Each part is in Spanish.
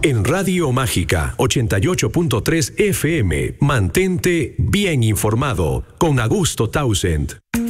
En Radio Mágica 88.3 FM, mantente bien informado con Augusto Townsend.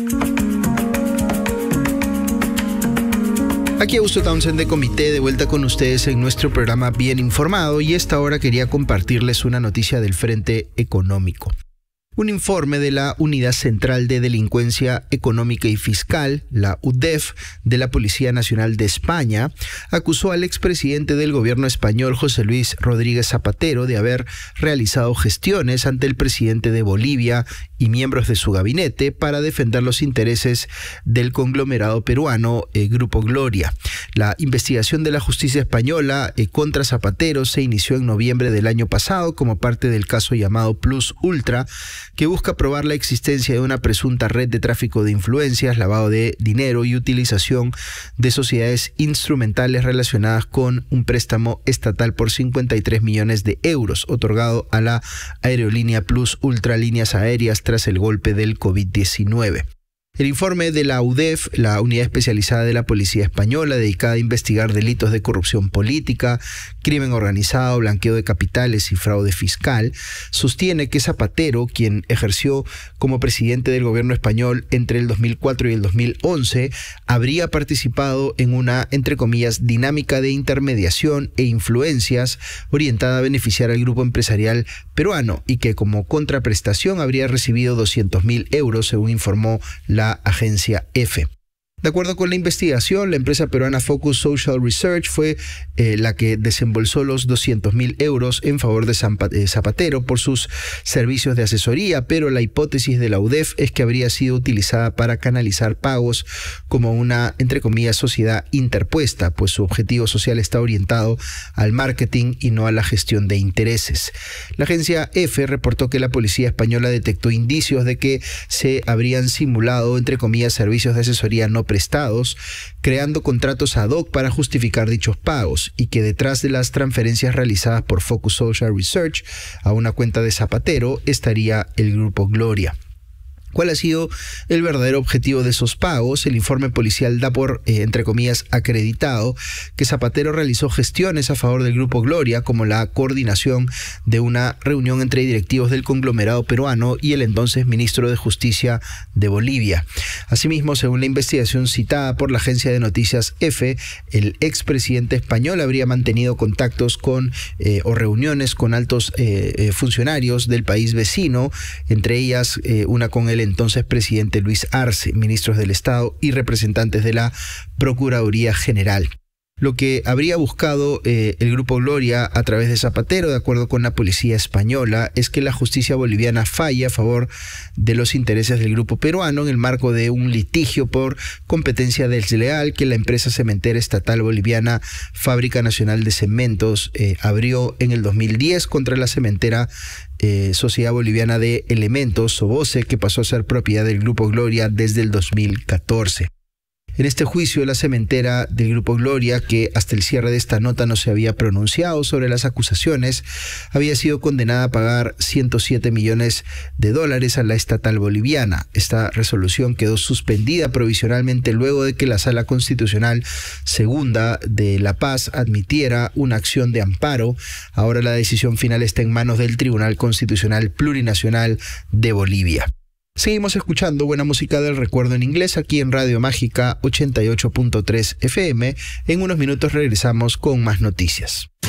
Aquí Augusto Townsend de Comité, de vuelta con ustedes en nuestro programa Bien Informado, y esta hora quería compartirles una noticia del Frente Económico. Un informe de la Unidad Central de Delincuencia Económica y Fiscal, la UDEF, de la Policía Nacional de España, acusó al expresidente del gobierno español, José Luis Rodríguez Zapatero, de haber realizado gestiones ante el presidente de Bolivia y miembros de su gabinete para defender los intereses del conglomerado peruano Grupo Gloria. La investigación de la justicia española contra Zapatero se inició en noviembre del año pasado como parte del caso llamado Plus Ultra, que busca probar la existencia de una presunta red de tráfico de influencias, lavado de dinero y utilización de sociedades instrumentales relacionadas con un préstamo estatal por 53 millones de euros otorgado a la aerolínea Plus Ultra Líneas Aéreas tras el golpe del COVID-19. El informe de la UDEF, la unidad especializada de la Policía Española dedicada a investigar delitos de corrupción política, crimen organizado, blanqueo de capitales y fraude fiscal, sostiene que Zapatero, quien ejerció como presidente del gobierno español entre el 2004 y el 2011, habría participado en una, entre comillas, dinámica de intermediación e influencias orientada a beneficiar al grupo empresarial peruano y que como contraprestación habría recibido 200.000 euros, según informó la agencia EFE. De acuerdo con la investigación, la empresa peruana Focus Social Research fue la que desembolsó los 200.000 euros en favor de Zapatero por sus servicios de asesoría, pero la hipótesis de la UDEF es que habría sido utilizada para canalizar pagos como una, entre comillas, sociedad interpuesta, pues su objetivo social está orientado al marketing y no a la gestión de intereses. La agencia EFE reportó que la policía española detectó indicios de que se habrían simulado, entre comillas, servicios de asesoría no prestados, creando contratos ad hoc para justificar dichos pagos, y que detrás de las transferencias realizadas por Focus Social Research a una cuenta de Zapatero estaría el Grupo Gloria. ¿Cuál ha sido el verdadero objetivo de esos pagos? El informe policial da por, entre comillas, acreditado que Zapatero realizó gestiones a favor del Grupo Gloria, como la coordinación de una reunión entre directivos del conglomerado peruano y el entonces ministro de Justicia de Bolivia. Asimismo, según la investigación citada por la agencia de noticias EFE, el expresidente español habría mantenido contactos con o reuniones con altos funcionarios del país vecino, entre ellas una con el entonces presidente Luis Arce, ministros del Estado y representantes de la Procuraduría General. Lo que habría buscado el Grupo Gloria a través de Zapatero, de acuerdo con la policía española, es que la justicia boliviana falle a favor de los intereses del grupo peruano en el marco de un litigio por competencia desleal que la empresa cementera estatal boliviana Fábrica Nacional de Cementos abrió en el 2010 contra la cementera Sociedad Boliviana de Elementos, SOBOSE, que pasó a ser propiedad del Grupo Gloria desde el 2014. En este juicio, la cementera del Grupo Gloria, que hasta el cierre de esta nota no se había pronunciado sobre las acusaciones, había sido condenada a pagar $107 millones a la estatal boliviana. Esta resolución quedó suspendida provisionalmente luego de que la Sala Constitucional Segunda de La Paz admitiera una acción de amparo. Ahora la decisión final está en manos del Tribunal Constitucional Plurinacional de Bolivia. Seguimos escuchando buena música del recuerdo en inglés aquí en Radio Mágica 88.3 FM. En unos minutos regresamos con más noticias.